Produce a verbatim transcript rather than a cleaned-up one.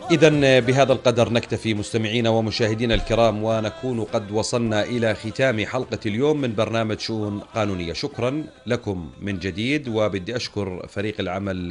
إذا بهذا القدر نكتفي مستمعينا ومشاهدينا الكرام، ونكون قد وصلنا إلى ختام حلقة اليوم من برنامج شؤون قانونية. شكرا لكم من جديد، وبدي أشكر فريق العمل